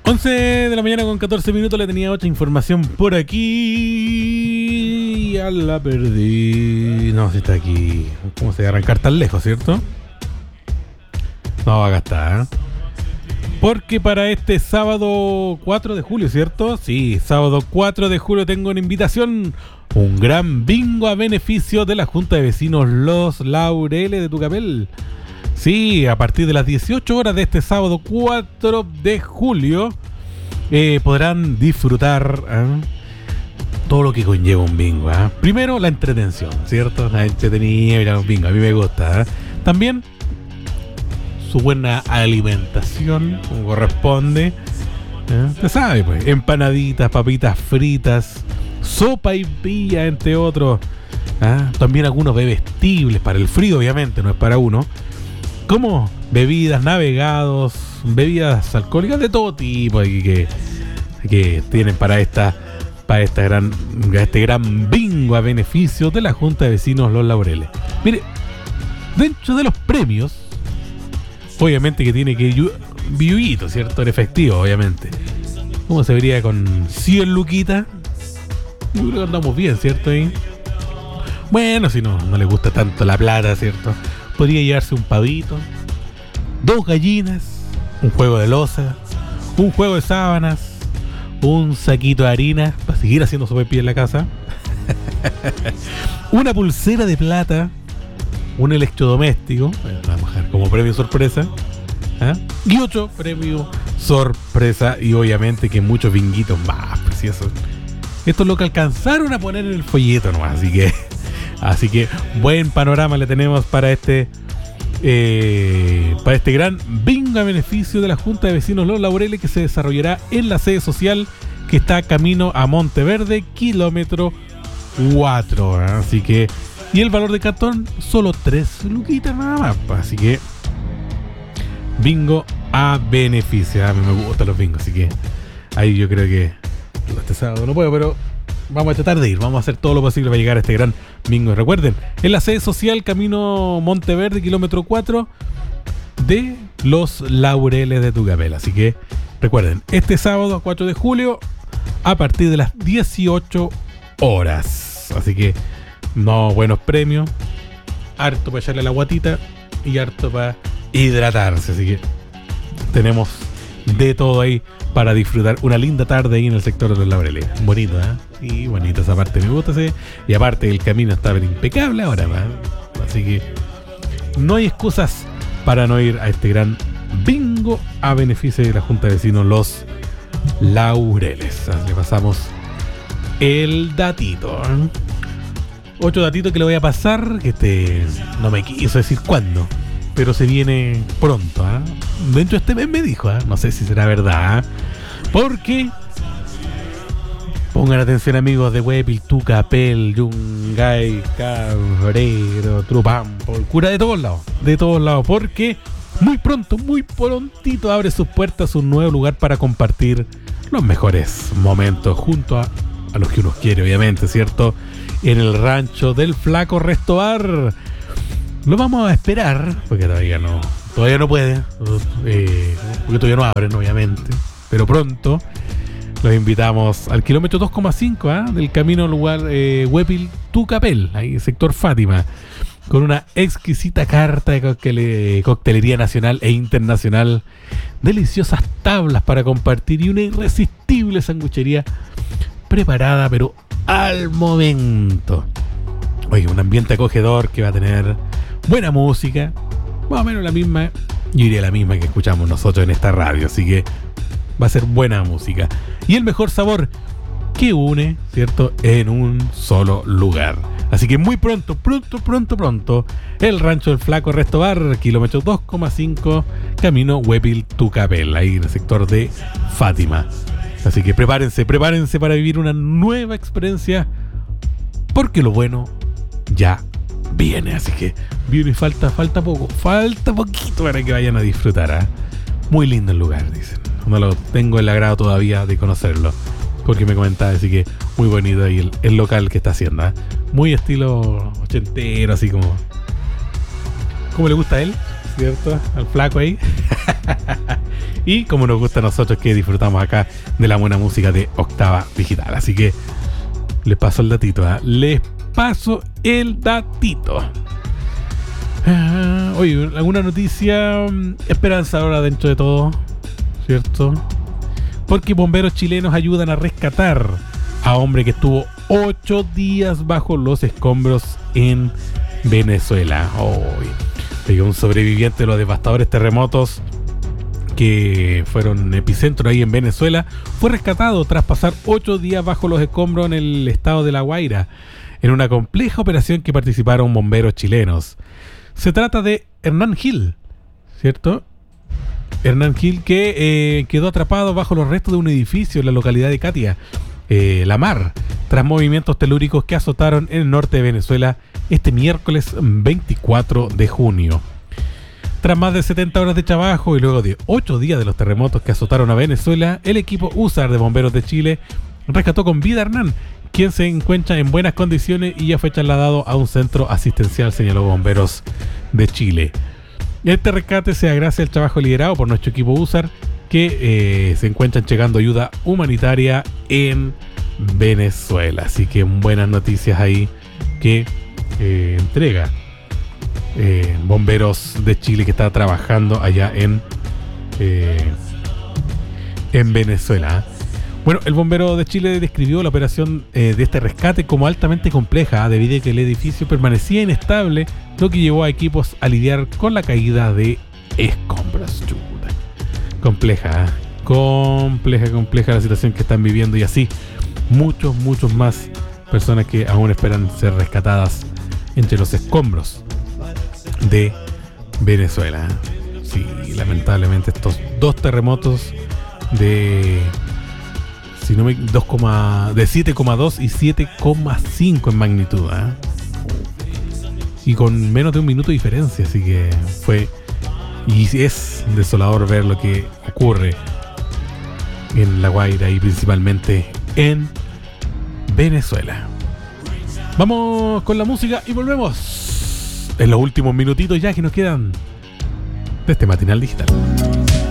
11 de la mañana con 14 minutos. Le tenía otra información por aquí. Ya la perdí. No, si está aquí. ¿Cómo se va a arrancar tan lejos, cierto? No, acá está, ¿eh? Porque para este sábado 4 de julio, ¿cierto? Sí, sábado 4 de julio tengo una invitación. Un gran bingo a beneficio de la Junta de Vecinos Los Laureles de Tucapel. Sí, a partir de las 18 horas de este sábado 4 de julio podrán disfrutar todo lo que conlleva un bingo. Primero, la entretención, ¿cierto? La entretenida, mirar un bingo, a mí me gusta. También su buena alimentación, como corresponde. Usted sabe, pues, empanaditas, papitas fritas, sopa y pilla, entre otros. También algunos bebestibles para el frío, obviamente, no es para uno. Como bebidas, navegados, bebidas alcohólicas de todo tipo que tienen para este gran bingo a beneficio de la Junta de Vecinos Los Laureles. Mire, dentro de los premios, obviamente que tiene que ir billuguito, ¿cierto? En efectivo, obviamente. ¿Cómo se vería con 100 luquitas? Yo creo que andamos bien, ¿cierto? Bueno, si no le gusta tanto la plata, ¿cierto? Podría llevarse un pavito, 2 gallinas, un juego de loza, un juego de sábanas, un saquito de harina para seguir haciendo sopaipilla en la casa, una pulsera de plata, un electrodoméstico, vamos a dejar como premio sorpresa, y otro premio sorpresa, y obviamente que muchos binguitos más preciosos. Esto es lo que alcanzaron a poner en el folleto nomás, así que buen panorama le tenemos para este gran bingo a beneficio de la Junta de Vecinos Los Laureles, que se desarrollará en la sede social que está camino a Monteverde, kilómetro 4. Así que, y el valor de cartón, solo 3 luquitas nada más. Así que, bingo a beneficio. A mí me gustan los bingos, así que ahí yo creo que este sábado no puedo, pero vamos a tratar de ir, vamos a hacer todo lo posible para llegar a este gran bingo. Recuerden, en la sede social camino Monteverde, kilómetro 4 de Los Laureles de Tucapel. Así que recuerden, este sábado 4 de julio a partir de las 18 horas. Así que buenos premios, harto para echarle la guatita y harto para hidratarse. Así que tenemos de todo ahí para disfrutar una linda tarde ahí en el sector de Los Laureles. Bonito, Sí, bonita esa parte, me gusta, sí. Y aparte el camino está impecable ahora, así que no hay excusas para no ir a este gran bingo a beneficio de la Junta de Vecinos Los Laureles. Le pasamos el datito. Otro datito que le voy a pasar, que no me quiso decir cuándo, pero se viene pronto, dentro de este mes me dijo, no sé si será verdad, porque pongan atención, amigos de Huepil, Tucapel, Yungay, Cabrero, Trupampo, el cura de todos lados, porque muy prontito abre sus puertas un nuevo lugar para compartir los mejores momentos junto a los que uno quiere, obviamente, ¿cierto? En el rancho del Flaco Restobar. Lo vamos a esperar, porque todavía no puede, porque todavía no abren, obviamente, pero pronto los invitamos al kilómetro 2,5 del camino lugar Huepil Tucapel, ahí sector Fátima, con una exquisita carta de coctelería nacional e internacional, deliciosas tablas para compartir y una irresistible sanguchería preparada pero al momento. Oye, un ambiente acogedor que va a tener buena música, más o menos la misma, yo diría la misma que escuchamos nosotros en esta radio, así que va a ser buena música. Y el mejor sabor que une, ¿cierto?, en un solo lugar. Así que muy pronto, el rancho del Flaco Restobar, kilómetro 2,5, camino Huepil Tucapel, ahí en el sector de Fátima. Así que prepárense para vivir una nueva experiencia, porque lo bueno ya viene. Así que viene y falta poquito para que vayan a disfrutar. Muy lindo el lugar, dicen. No lo tengo el agrado todavía de conocerlo, porque me comentaba, así que muy bonito ahí el local que está haciendo, muy estilo ochentero, así como le gusta a él, ¿cierto? Al Flaco ahí. y como nos gusta a nosotros que disfrutamos acá de la buena música de Octava Digital. Así que les paso el datito, ¿eh? Les paso el datito. Oye, alguna noticia esperanzadora dentro de todo, ¿cierto? Porque bomberos chilenos ayudan a rescatar a hombre que estuvo 8 días bajo los escombros en Venezuela. Un sobreviviente de los devastadores terremotos que fueron epicentro ahí en Venezuela fue rescatado tras pasar 8 días bajo los escombros en el estado de La Guaira, en una compleja operación que participaron bomberos chilenos. Se trata de Hernán Gil, ¿cierto? Hernán Gil que quedó atrapado bajo los restos de un edificio en la localidad de Catia, La Mar, tras movimientos telúricos que azotaron en el norte de Venezuela este miércoles 24 de junio. Tras más de 70 horas de trabajo y luego de 8 días de los terremotos que azotaron a Venezuela, el equipo USAR de Bomberos de Chile rescató con vida a Hernán, quien se encuentra en buenas condiciones y ya fue trasladado a un centro asistencial, señaló Bomberos de Chile. Este rescate se da gracias al trabajo liderado por nuestro equipo USAR, que se encuentra entregando ayuda humanitaria en Venezuela. Así que buenas noticias ahí que entrega Bomberos de Chile, que está trabajando allá en Venezuela. Bueno, el Bombero de Chile describió la operación de este rescate como altamente compleja, debido a que el edificio permanecía inestable, lo que llevó a equipos a lidiar con la caída de escombros. Compleja la situación que están viviendo, y así muchos más personas que aún esperan ser rescatadas entre los escombros de Venezuela. Sí, lamentablemente estos 2 terremotos de 7,2 y 7,5 en magnitud, ¿eh? Y con menos de un minuto de diferencia, así que es desolador ver lo que ocurre en La Guaira y principalmente en Venezuela. Vamos con la música y volvemos en los últimos minutitos ya que nos quedan de este matinal digital.